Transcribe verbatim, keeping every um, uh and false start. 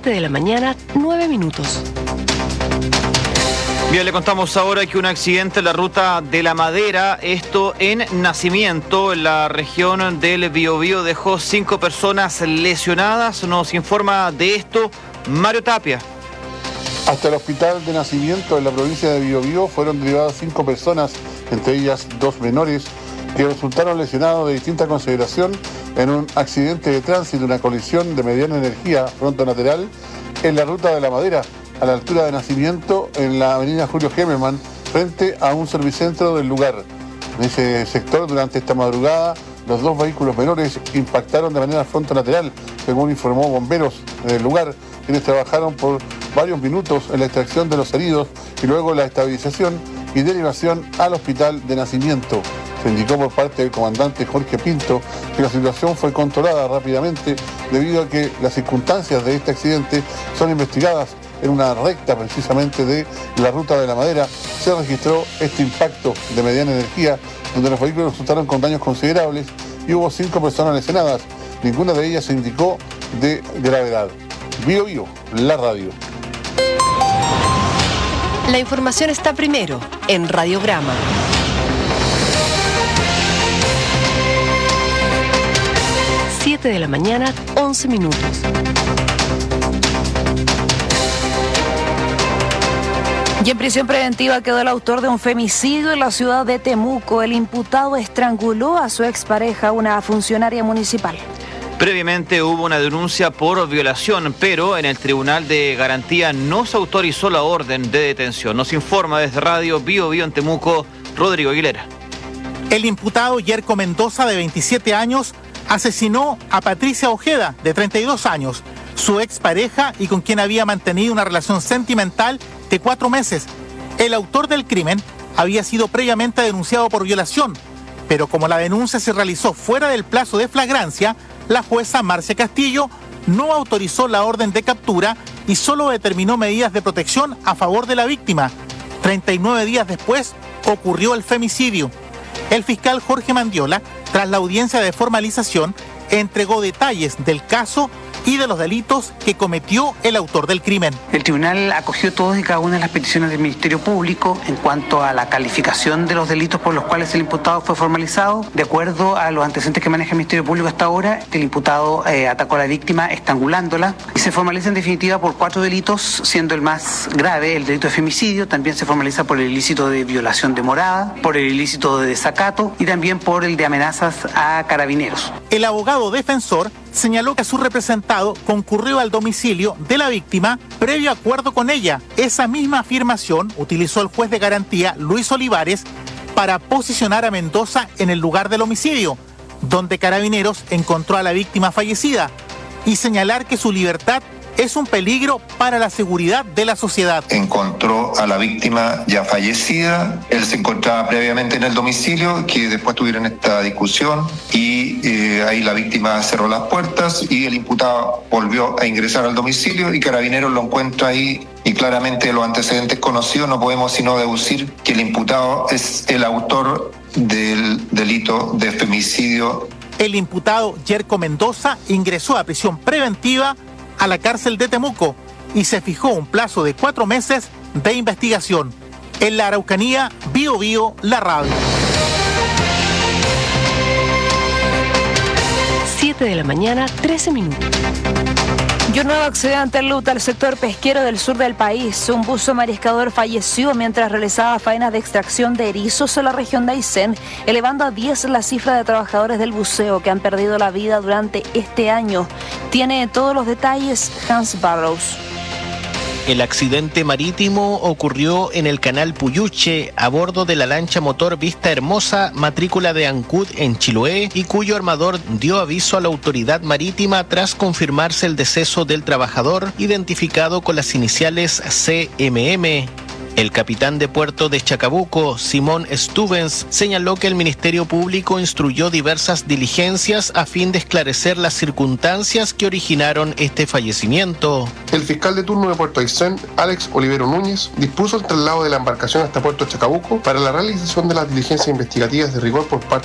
siete de la mañana, nueve minutos. Bien, le contamos ahora que un accidente en la ruta de la Madera, esto en Nacimiento, en la región del Biobío, dejó cinco personas lesionadas. Nos informa de esto Mario Tapia. Hasta el hospital de Nacimiento en la provincia de Biobío fueron derivadas cinco personas, entre ellas dos menores, que resultaron lesionados de distinta consideración en un accidente de tránsito, una colisión de mediana energía fronto-lateral en la ruta de la Madera, a la altura de Nacimiento, en la avenida Julio Gemelman, frente a un servicentro del lugar. En ese sector, durante esta madrugada, los dos vehículos menores impactaron de manera fronto-lateral, según informó bomberos en el lugar, quienes trabajaron por varios minutos en la extracción de los heridos y luego la estabilización y derivación al hospital de Nacimiento. Se indicó por parte del comandante Jorge Pinto que la situación fue controlada rápidamente debido a que las circunstancias de este accidente son investigadas. En una recta precisamente de la ruta de la Madera se registró este impacto de mediana energía, donde los vehículos resultaron con daños considerables y hubo cinco personas lesionadas. Ninguna de ellas se indicó de gravedad. Bio Bio, la radio. La información está primero en Radiograma. siete de la mañana, once minutos. Y en prisión preventiva quedó el autor de un femicidio en la ciudad de Temuco. El imputado estranguló a su expareja, una funcionaria municipal. Previamente hubo una denuncia por violación, pero en el Tribunal de Garantía no se autorizó la orden de detención. Nos informa desde Radio Bio Bio en Temuco, Rodrigo Aguilera. El imputado Yerko Mendoza, de veintisiete años, asesinó a Patricia Ojeda, de treinta y dos años, su expareja y con quien había mantenido una relación sentimental de cuatro meses. El autor del crimen había sido previamente denunciado por violación, pero como la denuncia se realizó fuera del plazo de flagrancia, la jueza Marcia Castillo no autorizó la orden de captura y solo determinó medidas de protección a favor de la víctima. treinta y nueve días después ocurrió el femicidio. El fiscal Jorge Mandiola, tras la audiencia de formalización, entregó detalles del caso y de los delitos que cometió el autor del crimen. El tribunal acogió todas y cada una de las peticiones del Ministerio Público en cuanto a la calificación de los delitos por los cuales el imputado fue formalizado. De acuerdo a los antecedentes que maneja el Ministerio Público hasta ahora, el imputado eh, atacó a la víctima estrangulándola y se formaliza en definitiva por cuatro delitos, siendo el más grave el delito de femicidio. También se formaliza por el ilícito de violación de morada, por el ilícito de desacato y también por el de amenazas a carabineros. El abogado defensor señaló que su representado concurrió al domicilio de la víctima previo acuerdo con ella. Esa misma afirmación utilizó el juez de garantía Luis Olivares para posicionar a Mendoza en el lugar del homicidio, donde Carabineros encontró a la víctima fallecida, y señalar que su libertad es un peligro para la seguridad de la sociedad. Encontró a la víctima ya fallecida, él se encontraba previamente en el domicilio, que después tuvieron esta discusión y eh, ahí la víctima cerró las puertas y el imputado volvió a ingresar al domicilio y Carabineros lo encuentra ahí y claramente los antecedentes conocidos no podemos sino deducir que el imputado es el autor del delito de femicidio. El imputado Yerko Mendoza ingresó a prisión preventiva a la cárcel de Temuco y se fijó un plazo de cuatro meses de investigación. En la Araucanía, Bio Bio, la radio. siete de la mañana, trece minutos. Y un nuevo accidente enluta al sector pesquero del sur del país. Un buzo mariscador falleció mientras realizaba faenas de extracción de erizos en la región de Aysén, elevando a diez la cifra de trabajadores del buceo que han perdido la vida durante este año. Tiene todos los detalles Hans Barrows. El accidente marítimo ocurrió en el canal Puyuche a bordo de la lancha motor Vista Hermosa, matrícula de Ancud en Chiloé, y cuyo armador dio aviso a la autoridad marítima tras confirmarse el deceso del trabajador, identificado con las iniciales C M M. El capitán de puerto de Chacabuco, Simón Stubens, señaló que el Ministerio Público instruyó diversas diligencias a fin de esclarecer las circunstancias que originaron este fallecimiento. El fiscal de turno de Puerto Aysén, Alex Olivero Núñez, dispuso el traslado de la embarcación hasta Puerto Chacabuco para la realización de las diligencias investigativas de rigor por parte